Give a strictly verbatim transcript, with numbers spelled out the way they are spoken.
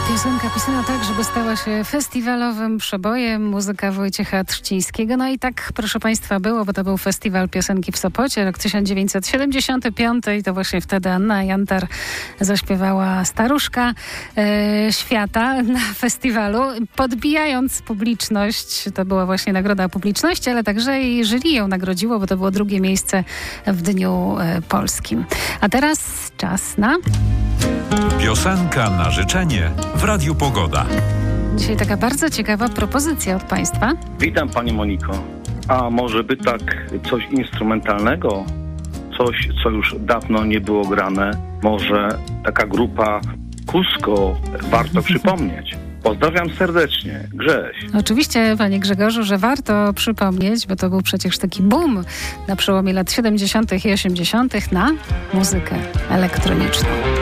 Piosenka pisana tak, żeby stała się festiwalowym przebojem, muzyka Wojciecha Trzcińskiego. No i tak, proszę Państwa, było, bo to był Festiwal Piosenki w Sopocie, rok tysiąc dziewięćset siedemdziesiąty piąty i to właśnie wtedy Anna Jantar zaśpiewała Staruszka e, Świata na festiwalu, podbijając publiczność. To była właśnie nagroda publiczności, ale także i jury ją nagrodziło, bo to było drugie miejsce w Dniu e, Polskim. A teraz czas na... Piosenka na życzenie w Radiu Pogoda. Dzisiaj taka bardzo ciekawa propozycja od Państwa. Witam Pani Moniko. A może by tak coś instrumentalnego? Coś, co już dawno nie było grane? Może taka grupa Kusko warto przypomnieć? Pozdrawiam serdecznie. Grześ. Oczywiście, Panie Grzegorzu, że warto przypomnieć, bo to był przecież taki boom na przełomie lat siedemdziesiątych i osiemdziesiątych na muzykę elektroniczną.